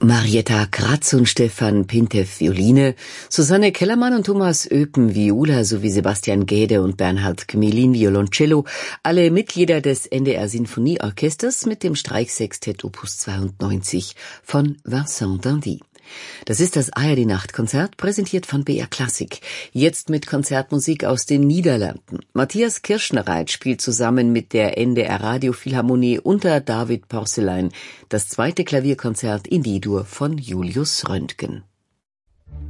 Marietta Kratz und Stefan Pintev Violine, Susanne Kellermann und Thomas Öpen Viola sowie Sebastian Gäde und Bernhard Gmelin Violoncello, alle Mitglieder des NDR Sinfonieorchesters mit dem Streichsextett Opus 92 von Vincent d'Indy. Das ist das ARD Nachtkonzert, präsentiert von BR Klassik. Jetzt mit Konzertmusik aus den Niederlanden. Matthias Kirschnereit spielt zusammen mit der NDR Radiophilharmonie unter David Porcelein das zweite Klavierkonzert in D-Dur von Julius Röntgen.